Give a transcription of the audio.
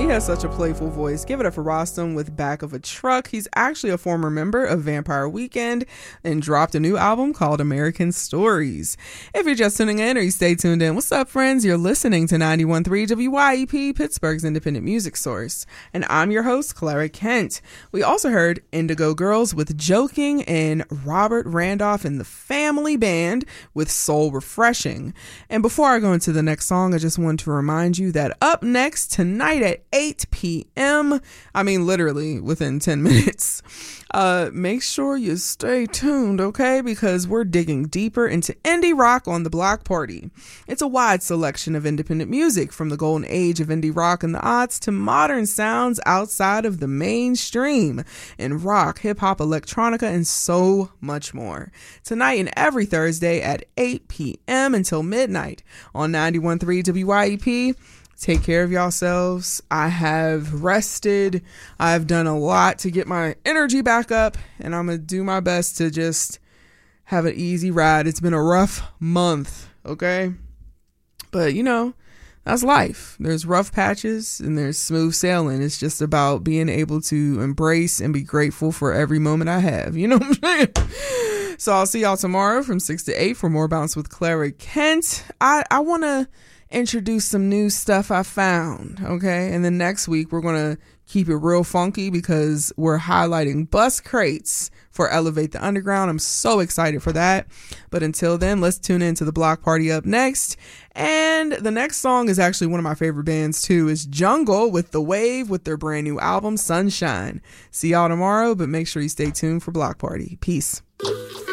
He has such a playful voice. Give it up for Rostam with Back of a Truck. He's actually a former member of Vampire Weekend and dropped a new album called American Stories. If you're just tuning in or you stay tuned in, what's up, friends? You're listening to 91.3 WYEP, Pittsburgh's independent music source. And I'm your host, Clara Kent. We also heard Indigo Girls with Joking and Robert Randolph and the Family Band with Soul Refreshing. And before I go into the next song, I just want to remind you that up next tonight at 8 p.m., I mean literally within 10 minutes, make sure you stay tuned, okay? Because we're digging deeper into indie rock on the Block Party. It's a wide selection of independent music, from the golden age of indie rock and the aughts to modern sounds outside of the mainstream in rock, hip-hop, electronica, and so much more. Tonight and every Thursday at 8 p.m. until midnight on 91.3 WYEP. Take care of yourselves. I have rested. I've done a lot to get my energy back up, and I'm going to do my best to just have an easy ride. It's been a rough month, okay? But, you know, that's life. There's rough patches and there's smooth sailing. It's just about being able to embrace and be grateful for every moment I have. You know what I'm saying? So I'll see y'all tomorrow from 6 to 8 for more Bounce with Clara Kent. I want to introduce some new stuff I found, okay? And then next week we're gonna keep it real funky because we're highlighting Bus Crates for Elevate the Underground. I'm so excited for that. But until then, let's tune into the Block Party up next. And the next song is actually one of my favorite bands too. Is Jungle with The Wave with their brand new album Sunshine. See y'all tomorrow, but make sure you stay tuned for Block Party. Peace.